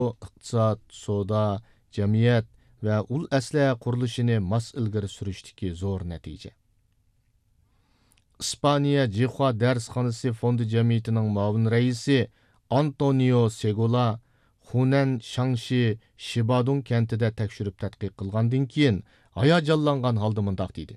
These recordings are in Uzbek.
iqtisod, savdo, jamiyat va ul asliha qurilishini mos ilgari surishdiki zo'r natija. İspaniya Jihua darsxonasi fondi jamiyatining muavin raisi Antonio Segula Hunan Shangshi Shibadun kentida tekshirib tadqiq qilgandan keyin hayajonlangan holda mundaq dedi.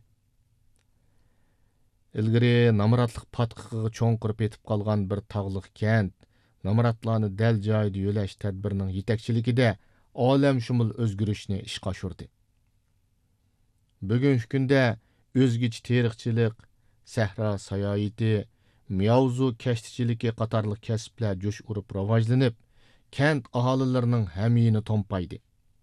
Ilgari namratliq patqiqiga cho'nqirib etib qolgan bir tog'liq kent namratlarni dal joyida yo'lash tadbirining yetakchiligida olamshumul o'zgarishni ishga oshirdi. Bugungi kunda o'zgacha tarixchilik, sahro sayohati, mavzu kashtichiligi qatorliq kasblar jo'sh urib rivojlanib, kent aholilarining hamiyini to'mpaydi.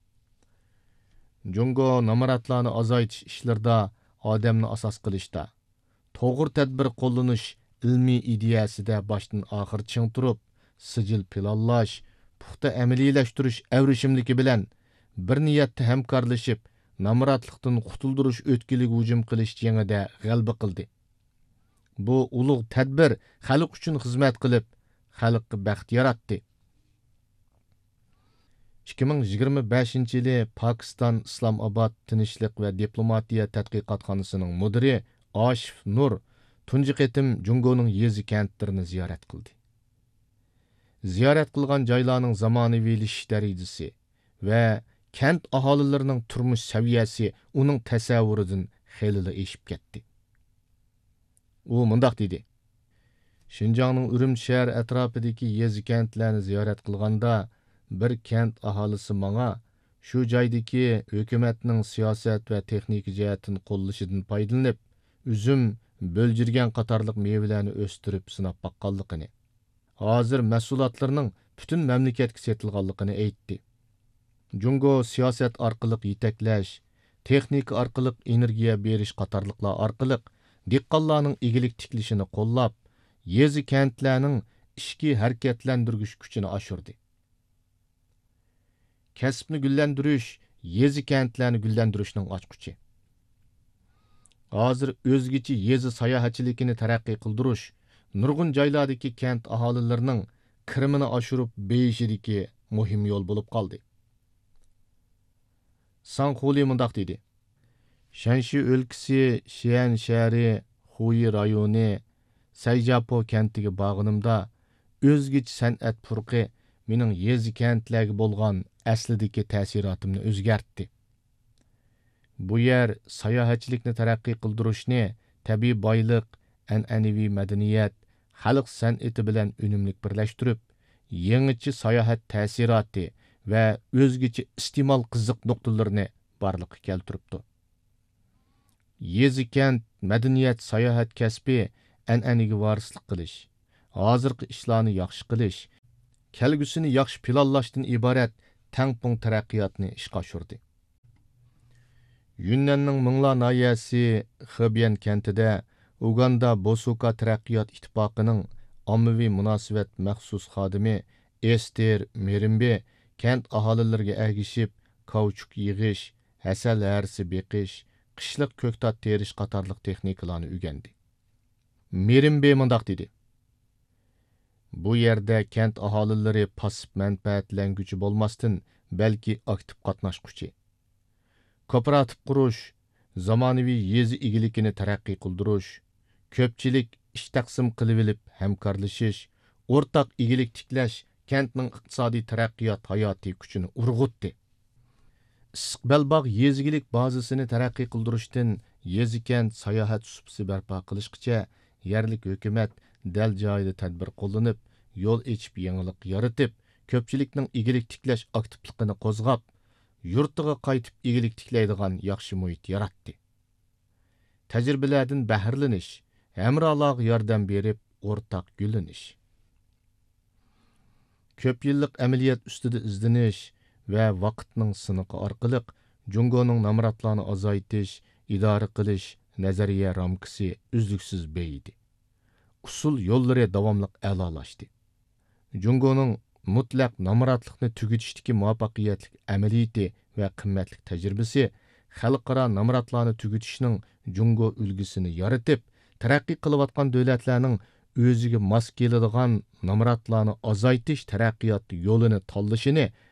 Jungo namaratlarni azaytish ishlarida odamni asos qilishda, to'g'ri tadbir qo'llanish ilmiy ideyasida boshdan oxir ching turib, sijil planlash, puxta amaliylashtirish avrishimligi bilan bir niyatda hamkorlashib, namaratlikdan qutuldirish o'tkiliga hujum qilish jangida g'alaba qildi. Bu ulug' tadbir xalq uchun xizmat qilib, xalqqa baxt yaratdi. 2025-yili Pakistan Islomobod tinchlik va diplomatiya tadqiqotxonasining mudiri Ashif Nur tunji qatim Jungoning yezi kentlarini ziyorat qildi. Ziyorat qilgan joylarning zamonaviylashish darajasi va kent aholilarining turmush saviyasi uning tasavvuridan xeyli eshib ketdi. U mundaq dedi: Şinjanning Urumchi shahar atrofidagi yezi kentlarni ziyorat qilganda bir kent aholisi menga shu joydagi hukumatning siyosat va texnika jihatdan qo'llashidan foydalanib, uzum, bo'ljirgan qatorliq mevalarni o'stirib sinab baqqanligini, hozir mahsulotlarning butun mamlakatga setilganligini aytdi. Jungo siyosat orqali yetaklash, texnika orqali energiya berish qatorliqlar orqali dehqonlarning egilik tiklishini qo'llab, yezi kentlarning ishki harakatlantirgich kuchini oshirdi. Kasbni gullantirish yezi kentlarni gullantirishning ochquchi. Hozir o'zgacha yezi sayohatchiligini taraqqiy qildirish, nurg'un joylardagi kent aholilarining kirimini oshirib beyishidagi muhim yo'l bo'lib qoldi. Sanxuli mundaq dedi: Shanshi o'lkasi Shian shahri Xuyi rayoni Sayjapo kentiga borganimda o'zgacha san'at furqi mening yezi kentlarga bo'lgan aslidagi ta'sirotimni o'zgartdi. Bu yer sayohatchilikni taraqqiy qildirishni, tabiiy boylik, an'anaviy madaniyat, xalq san'ati bilan unumli birlashtirib, yangicha sayohat ta'siroti va o'zgacha iste'mol qiziq nuqtalarini barliqqa keltiribdi. Yezi kent madaniyat sayohat kasbi an'anaga varislik qilish, hozirgi ishlarni yaxshi qilish, kelgusini yaxshi planlashdan iborat tangpung taraqqiyotni ishga oshirdi. Yunnanning Mingla nahiyasi Xebian kentida Uganda Bosuka taraqqiyot ittifoqining ommaviy munosabat maxsus xodimi Ester Merimbe kent aholilariga ergishib, kauchuk yig'ish, hasal harisi beqish, qishliq ko'ktat terish qatorliq texnikalarni o'rgandi. Merimbe mundaq dedi: Bu yerda kent aholilari pasib manfaatlanguchi bo'lmasdan, balki aktiv qatnashquchi. Kooperativ qurish, zamonaviy yezi egiligini taraqqiy qildirish, ko'pchilik ish taqsim qilib olib hamkorlashish, o'rtaq egilik tiklash kentning iqtisodiy taraqqiyot hayotiy kuchini urg'utdi. Istiqbolbog' yezigilik bazasini taraqqiy qildirishdan yezi kent sayohat supsi barpo qilishgacha yerlik hukumat dal joyida tadbir qo'llanib, yo'l ochib yangilik yaratib, ko'pchilikning egilik tiklash aktivligini qo'zg'ab, yurtiga qaytib egilik tiklaydigan yaxshi muhit yaratdi. Tajribalardan bahrlanish, hamrohlarga yordam berib, o'rtaq gullanish. Ko'p yillik amaliyot ustida izlanish va vaqtning siniqi orqali Jungoning namratlarni azaytish, idora qilish nazariya ramkasi uzluksiz beyidi. Usul yo'llari davomli a'lolashdi. Jungoning mutlaq namratlikni tugatishdagi muvaffaqiyatli amaliyati va qimmatli tajribasi xalqaro namratlarni tugatishning Jungo ulgusini yaratib, taraqqiy qilayotgan davlatlarning o'ziga mos keladigan namratlarni azaytish taraqqiyot yo'lini tanlashini